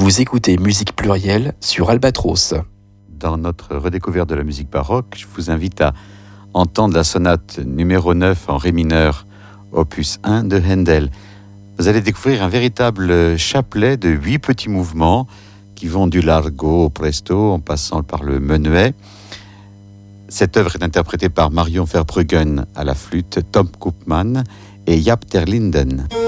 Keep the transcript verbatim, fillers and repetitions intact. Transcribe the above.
Vous écoutez Musique Plurielle sur Albatros. Dans notre redécouverte de la musique baroque, je vous invite à entendre la sonate numéro neuf en ré mineur, opus un de Handel. Vous allez découvrir un véritable chapelet de huit petits mouvements qui vont du largo au presto en passant par le menuet. Cette œuvre est interprétée par Marion Verbruggen à la flûte, Tom Koopman et Jaap ter Linden.